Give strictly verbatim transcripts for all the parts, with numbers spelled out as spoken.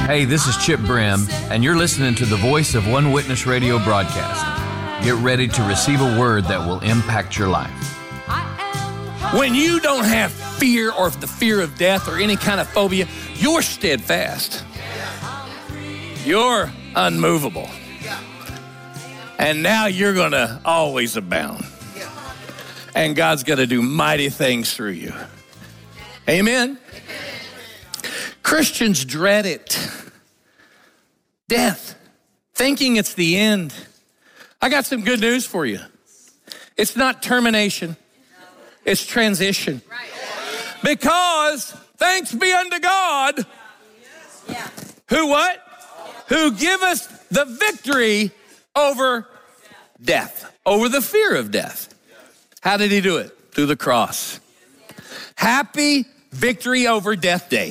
Hey, this is Chip Brim, and you're listening to the Voice of One Witness radio broadcast. Get ready to receive a word that will impact your life. When you don't have fear or the fear of death or any kind of phobia, you're steadfast. You're unmovable. And now you're going to always abound. And God's going to do mighty things through you. Amen. Christians dread it. Death. Thinking it's the end. I got some good news for you. It's not termination. It's transition. Because thanks be unto God, who what? Who give us the victory over death, over the fear of death. How did he do it? Through the cross. Happy Victory Over Death Day.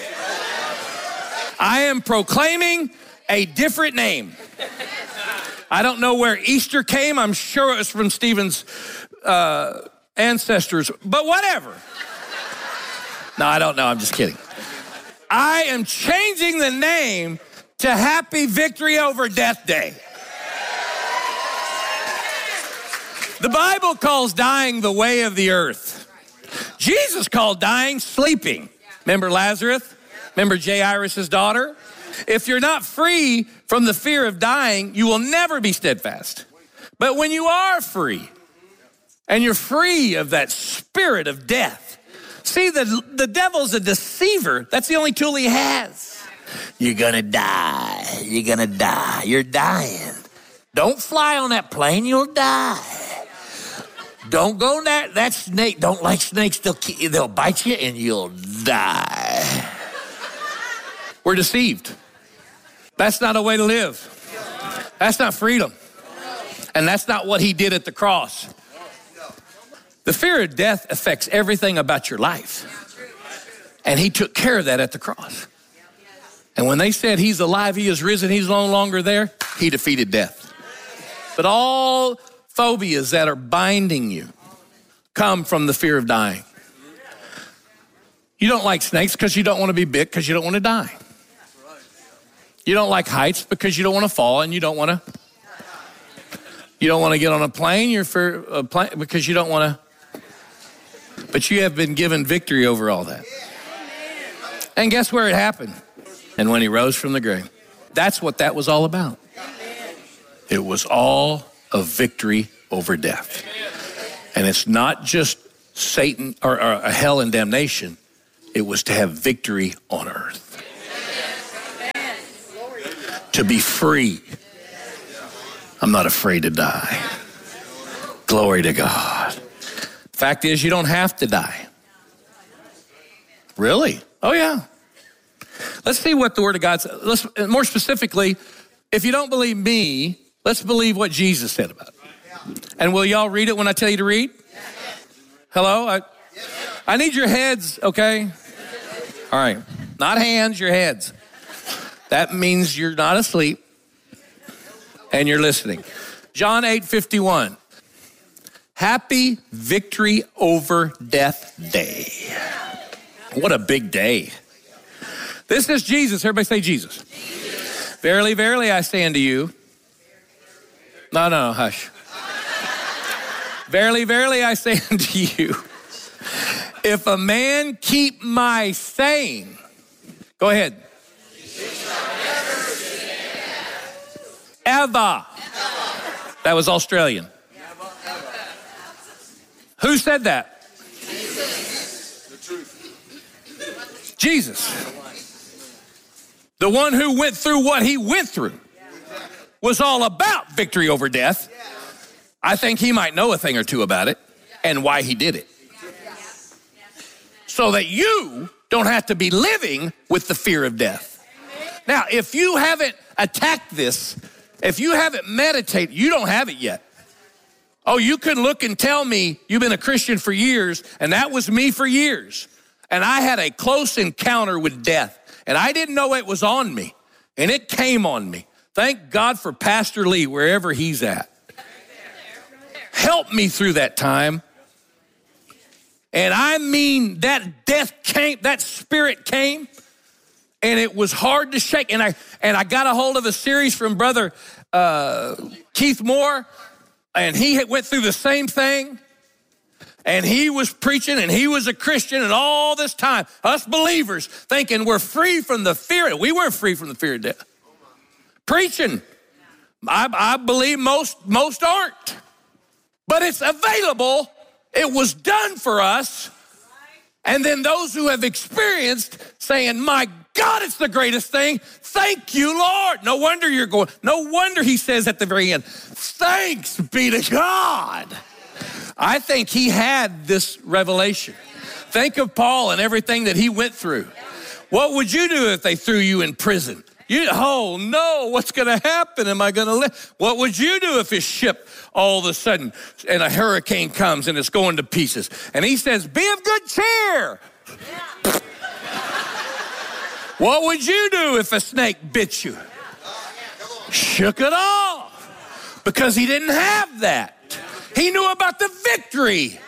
I am proclaiming a different name. I don't know where Easter came. I'm sure it was from Stephen's uh, ancestors, but whatever. No, I don't know. I'm just kidding. I am changing the name to Happy Victory Over Death Day. The Bible calls dying the way of the earth. Jesus called dying sleeping. Remember Lazarus? Remember Jairus' daughter? If you're not free from the fear of dying, you will never be steadfast. But when you are free, and you're free of that spirit of death, see, the, the devil's a deceiver. That's the only tool he has. You're gonna die. You're gonna die. You're dying. Don't fly on that plane. You'll die. Don't go there. That snake, don't like snakes. They'll, they'll bite you and you'll die. We're deceived. That's not a way to live. That's not freedom. And that's not what he did at the cross. The fear of death affects everything about your life. And he took care of that at the cross. And when they said he's alive, he is risen, he's no longer there, he defeated death. But all phobias that are binding you come from the fear of dying. You don't like snakes because you don't want to be bit because you don't want to die. You don't like heights because you don't want to fall and you don't want to. You don't want to get on a plane. You're for a plane because you don't want to. But you have been given victory over all that. And guess where it happened? And when he rose from the grave. That's what that was all about. It was all a victory over death. And it's not just Satan or, or a hell and damnation. It was to have victory on earth. To be free. I'm not afraid to die. Glory to God. Fact is, you don't have to die. Really? Oh, yeah. Let's see what the Word of God says. Let's, more specifically, if you don't believe me, let's believe what Jesus said about it. And will y'all read it when I tell you to read? Hello? I, I need your heads, okay? All right. Not hands, your heads. That means you're not asleep and you're listening. John eight fifty-one. Happy Victory Over Death Day. What a big day. This is Jesus. Everybody say Jesus. Jesus. Verily, verily, I say unto you. No, no, hush. Verily, verily, I say unto you. If a man keep my saying. Go ahead. Ever. That was Australian. Who said that? Jesus. The one who went through what he went through was all about victory over death. I think he might know a thing or two about it and why he did it. So that you don't have to be living with the fear of death. Now, if you haven't attacked this, if you haven't meditated, you don't have it yet. Oh, you can look and tell me you've been a Christian for years, and that was me for years. And I had a close encounter with death, and I didn't know it was on me, and it came on me. Thank God for Pastor Lee, wherever he's at. Help me through that time. And I mean, that death came, that spirit came, And it was hard to shake. And I and I got a hold of a series from Brother uh, Keith Moore, and he went through the same thing. And he was preaching, and he was a Christian, and all this time, us believers thinking we're free from the fear. We weren't free from the fear of death. Preaching. I, I believe most, most aren't. But it's available. It was done for us. And then those who have experienced saying, my God, it's the greatest thing. Thank you, Lord. No wonder you're going. No wonder he says at the very end, thanks be to God. I think he had this revelation. Think of Paul and everything that he went through. What would you do if they threw you in prison? You, oh no, what's gonna happen? Am I gonna live? What would you do if his ship all of a sudden and a hurricane comes and it's going to pieces? And he says, be of good cheer. Yeah. What would you do if a snake bit you? Shook it off, because he didn't have that. He knew about the victory.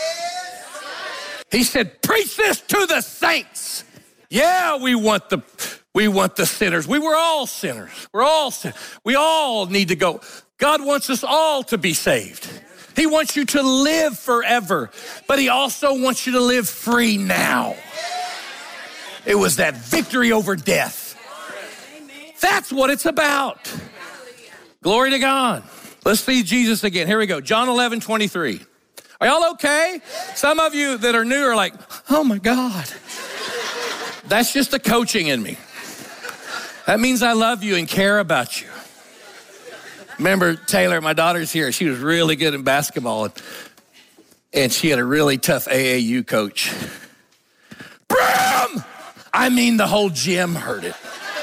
He said, preach this to the saints. Yeah, we want the we want the sinners. We were all sinners. We're all sinners. We all need to go. God wants us all to be saved. He wants you to live forever, but he also wants you to live free now. It was that victory over death. That's what it's about. Glory to God. Let's see Jesus again. Here we go. John eleven twenty-three. Are y'all okay? Some of you that are new are like, oh my God. That's just the coaching in me. That means I love you and care about you. Remember Taylor, my daughter's here. She was really good in basketball, and, and she had a really tough A A U coach. Bram! I mean, the whole gym heard it.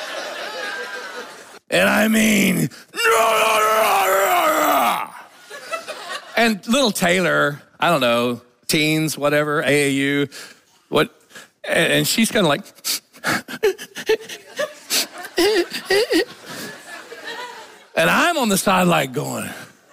And I mean, and little Taylor, I don't know, teens, whatever, A A U, what, and she's kind of like, and I'm on the side like going,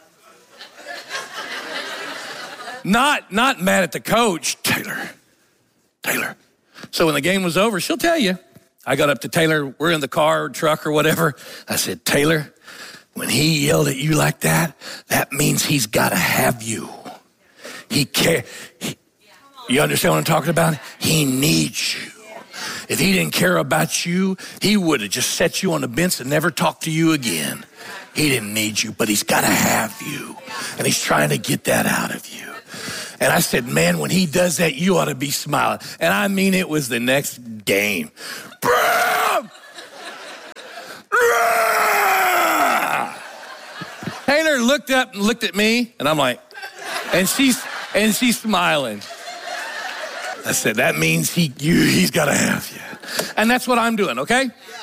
not, not mad at the coach, Taylor, Taylor. So when the game was over, she'll tell you. I got up to Taylor, we're in the car or truck or whatever. I said, Taylor, when he yelled at you like that, that means he's got to have you. He care. He, you understand what I'm talking about? He needs you. If he didn't care about you, he would have just set you on the bench and never talked to you again. He didn't need you, but he's got to have you. And he's trying to get that out of you. And I said, man, when he does that, you ought to be smiling. And I mean, it was the next game. Bram! Taylor looked up and looked at me, and I'm like, and she's and she's smiling. I said, that means he you, he's got to have you. And that's what I'm doing, okay?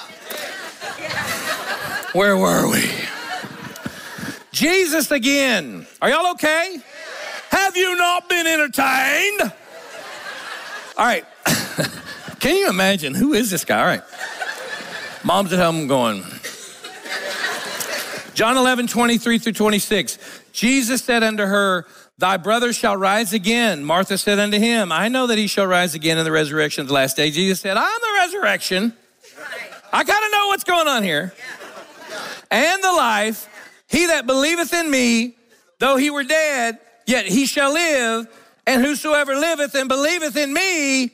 Where were we? Jesus again. Are y'all okay? Have you not been entertained? All right. Can you imagine? Who is this guy? All right. Mom's at home going. John eleven, twenty-three through twenty-six. Jesus said unto her, thy brother shall rise again. Martha said unto him, I know that he shall rise again in the resurrection of the last day. Jesus said, I'm the resurrection. I got to know what's going on here. And the life, he that believeth in me, though he were dead, yet he shall live, and whosoever liveth and believeth in me,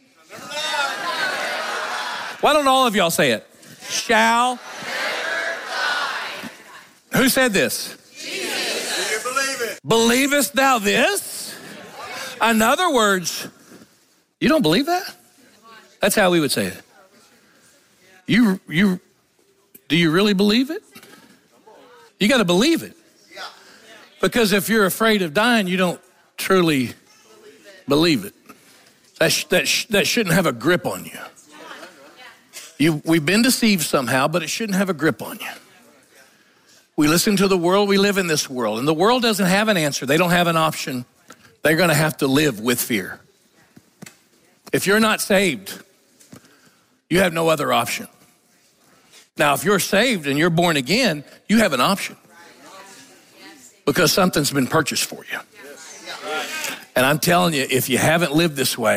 why don't all of y'all say it? Shall never die. Who said this? Jesus. Do you believe it? Believest thou this? In other words, you don't believe that? That's how we would say it. You, you, do you really believe it? You got to believe it. Because if you're afraid of dying, you don't truly believe it. That, sh- that, sh- that shouldn't have a grip on you. you. We've been deceived somehow, but it shouldn't have a grip on you. We listen to the world, we live in this world, and the world doesn't have an answer. They don't have an option. They're going to have to live with fear. If you're not saved, you have no other option. Now, if you're saved and you're born again, you have an option. Because something's been purchased for you. And I'm telling you, if you haven't lived this way,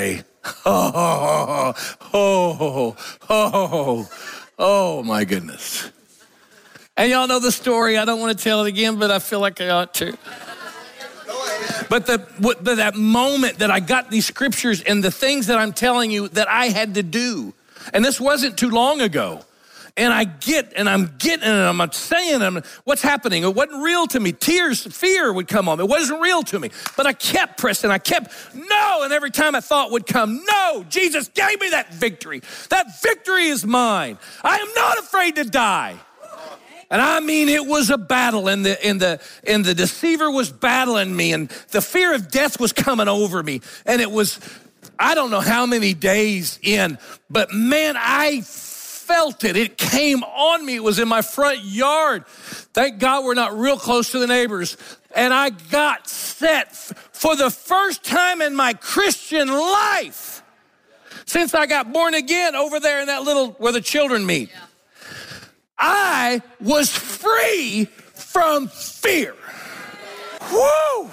Oh, oh, oh, oh, my goodness. And y'all know the story. I don't want to tell it again, but I feel like I ought to. But the, what, the that moment that I got these scriptures and the things that I'm telling you that I had to do, and this wasn't too long ago, and I get, and I'm getting, and I'm saying, I'm, what's happening? It wasn't real to me. Tears, fear would come on me. It wasn't real to me. But I kept pressing. I kept, no. And every time a thought would come, no, Jesus gave me that victory. That victory is mine. I am not afraid to die. And I mean, it was a battle, and the, and the, and the deceiver was battling me, and the fear of death was coming over me. And it was, I don't know how many days in, but man, I felt it. It came on me. It was in my front yard. Thank God we're not real close to the neighbors. And I got set f- for the first time in my Christian life since I got born again over there in that little, where the children meet. Yeah. I was free from fear. Woo!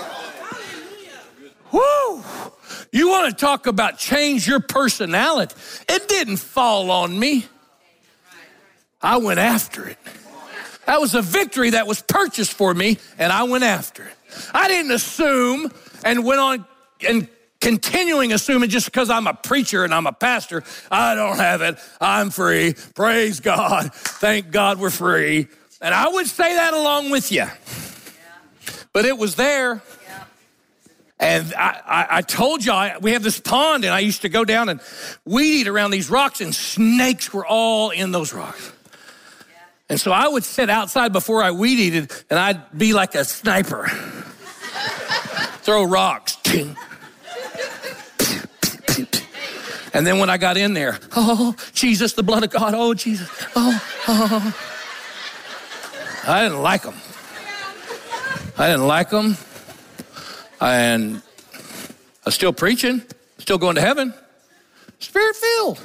Woo! You want to talk about change your personality? It didn't fall on me. I went after it. That was a victory that was purchased for me, and I went after it. I didn't assume and went on and continuing assuming just because I'm a preacher and I'm a pastor, I don't have it. I'm free. Praise God. Thank God we're free. And I would say that along with you. But it was there. And I, I, I told y'all, I, we have this pond, and I used to go down and weed eat around these rocks, and snakes were all in those rocks. Yeah. And so I would sit outside before I weed eated, and I'd be like a sniper. Throw rocks. And then when I got in there, oh, Jesus, the blood of God, oh, Jesus, oh, oh. I didn't like them. I didn't like them. And I'm still preaching, still going to heaven, Spirit-filled.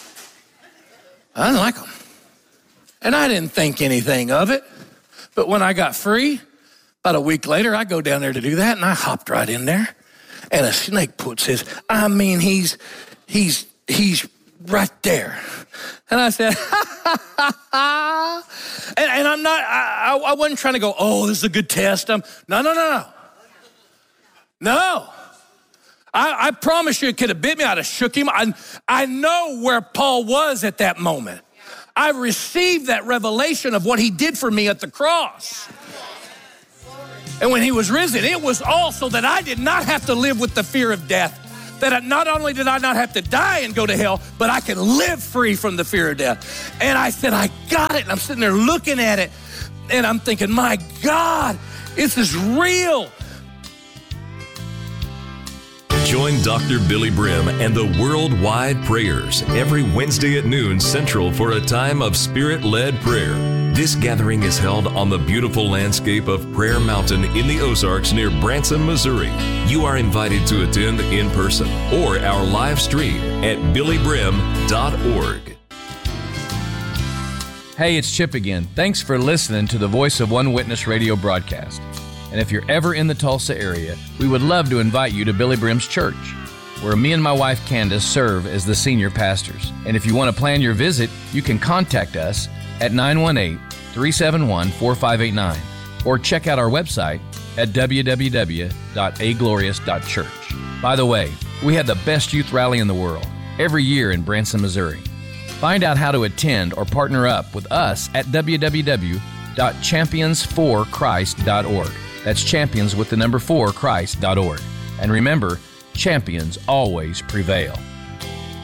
I didn't like them. And I didn't think anything of it. But when I got free, about a week later, I go down there to do that, and I hopped right in there. And a snake puts his, I mean, he's, he's, he's right there. And I said, ha, ha, ha, ha. And, and I'm not, I, I wasn't trying to go, oh, this is a good test. I'm, no, no, no, no. No, I, I promise you it could have bit me. I'd have shook him. I, I know where Paul was at that moment. I received that revelation of what he did for me at the cross. And when he was risen, it was also that I did not have to live with the fear of death. That not only did I not have to die and go to hell, but I could live free from the fear of death. And I said, I got it. And I'm sitting there looking at it, and I'm thinking, my God, this is real. Join Doctor Billy Brim and the Worldwide Prayers every Wednesday at noon Central for a time of Spirit-led prayer. This gathering is held on the beautiful landscape of Prayer Mountain in the Ozarks near Branson, Missouri. You are invited to attend in person or our live stream at billy brim dot org. Hey, it's Chip again. Thanks for listening to the Voice of One Witness radio broadcast. And if you're ever in the Tulsa area, we would love to invite you to Billy Brim's church, where me and my wife Candace serve as the senior pastors. And if you want to plan your visit, you can contact us at nine one eight, three seven one, four five eight nine or check out our website at w w w dot a glorious dot church. By the way, we have the best youth rally in the world every year in Branson, Missouri. Find out how to attend or partner up with us at w w w dot champions for christ dot org. That's champions with the number four, Christ dot org. And remember, champions always prevail.